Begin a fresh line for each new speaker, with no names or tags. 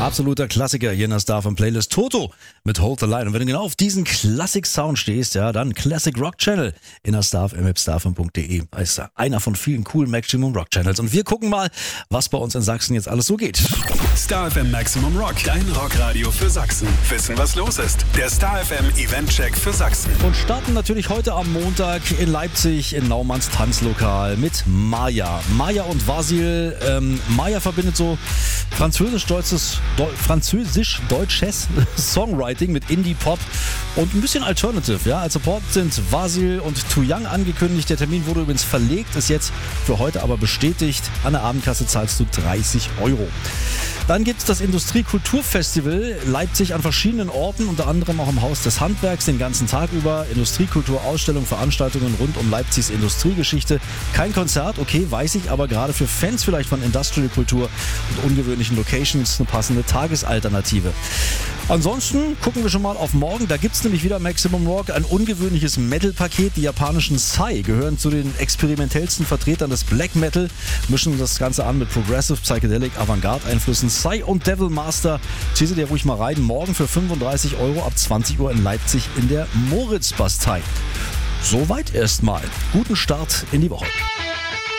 Absoluter Klassiker hier in der Starfm Playlist. Toto mit Hold the Line. Und wenn du genau auf diesen Classic-Sound stehst, ja, dann Classic Rock Channel in der Starfm, starfm.de. Das ist einer von vielen coolen Maximum Rock Channels. Und wir gucken mal, was bei uns in Sachsen jetzt alles so geht.
Starfm Maximum Rock, dein Rockradio für Sachsen. Wissen, was los ist. Der Starfm Event-Check für Sachsen.
Und starten natürlich heute am Montag in Leipzig in Naumanns Tanzlokal mit Maya. Maya und Vasil. Maya verbindet so französisch-deutsches Songwriting mit Indie-Pop und ein bisschen Alternative. Ja? Als Support sind Vasil und Too Young angekündigt. Der Termin wurde übrigens verlegt, ist jetzt für heute aber bestätigt. An der Abendkasse zahlst du 30 €. Dann gibt es das Industriekulturfestival Leipzig an verschiedenen Orten, unter anderem auch im Haus des Handwerks den ganzen Tag über. Industriekultur, Ausstellungen, Veranstaltungen rund um Leipzigs Industriegeschichte. Kein Konzert, okay, weiß ich, aber gerade für Fans vielleicht von Industrial-Kultur und ungewöhnlichen Locations eine passende Tagesalternative. Ansonsten gucken wir schon mal auf morgen. Da gibt es nämlich wieder Maximum Rock, ein ungewöhnliches Metal-Paket. Die japanischen Psy gehören zu den experimentellsten Vertretern des Black Metal, mischen das Ganze an mit Progressive, Psychedelic, Avantgarde-Einflüssen. Psy und Devil Master, zieh sie dir ruhig mal rein. Morgen für 35 € ab 20 Uhr in Leipzig in der Moritzbastei. Soweit erstmal. Guten Start in die Woche.